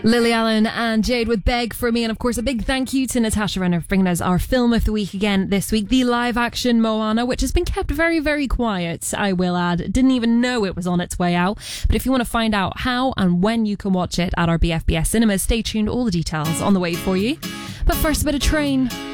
Lily Allen and Jade with Beg For Me, and of course a big thank you to Natasha Renner for bringing us our film of the week again this week, the live action Moana, which has been kept very, very quiet, I will add. Didn't even know it was on its way out, but if you want to find out how and when you can watch it at our BFBS cinemas, stay tuned, all the details on the way for you. But first, a bit of Train.